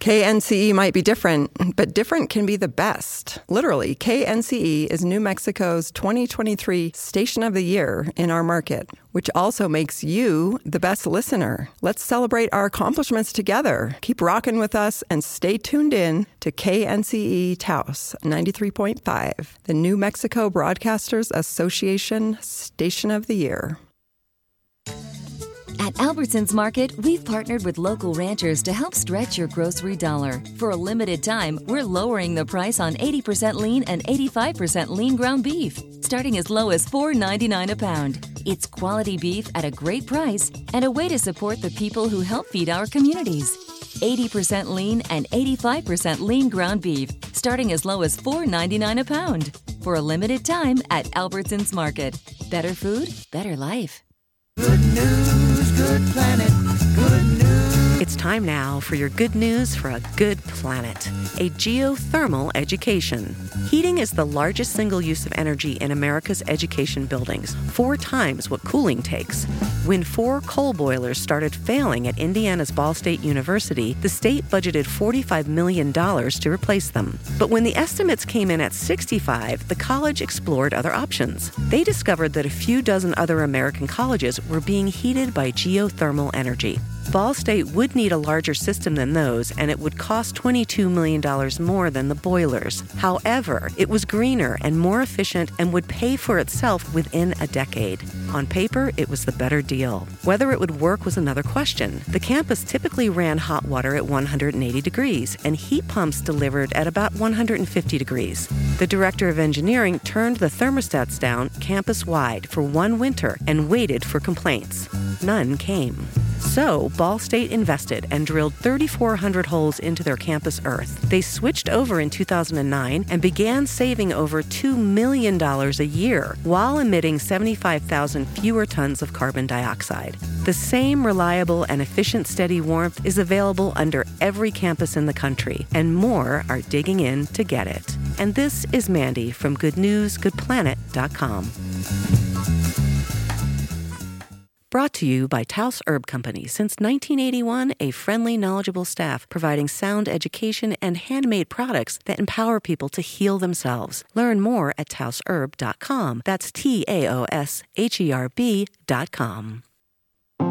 KNCE might be different, but different can be the best. Literally, KNCE is New Mexico's 2023 Station of the Year in our market, which also makes you the best listener. Let's celebrate our accomplishments together. Keep rocking with us and stay tuned in to KNCE Taos 93.5, the New Mexico Broadcasters Association Station of the Year. At Albertsons Market, we've partnered with local ranchers to help stretch your grocery dollar. For a limited time, we're lowering the price on 80% lean and 85% lean ground beef, starting as low as $4.99 a pound. It's quality beef at a great price and a way to support the people who help feed our communities. 80% lean and 85% lean ground beef, starting as low as $4.99 a pound. For a limited time at Albertsons Market. Better food, better life. Good news, good planet, good news. It's time now for your good news for a good planet. A geothermal education. Heating is the largest single use of energy in America's education buildings, 4 times what cooling takes. When 4 coal boilers started failing at Indiana's Ball State University, the state budgeted $45 million to replace them. But when the estimates came in at 65, the college explored other options. They discovered that a few dozen other American colleges were being heated by geothermal energy. Ball State would need a larger system than those, and it would cost $22 million more than the boilers. However, it was greener and more efficient and would pay for itself within a decade. On paper, it was the better deal. Whether it would work was another question. The campus typically ran hot water at 180 degrees, and heat pumps delivered at about 150 degrees. The director of engineering turned the thermostats down campus-wide for 1 winter and waited for complaints. None came. So, Ball State invested and drilled 3,400 holes into their campus earth. They switched over in 2009 and began saving over $2 million a year while emitting 75,000 fewer tons of carbon dioxide. The same reliable and efficient steady warmth is available under every campus in the country, and more are digging in to get it. And this is Mandy from GoodNewsGoodPlanet.com. Brought to you by Taos Herb Company. Since 1981, a friendly, knowledgeable staff providing sound education and handmade products that empower people to heal themselves. Learn more at taosherb.com. That's TaosHerb.com.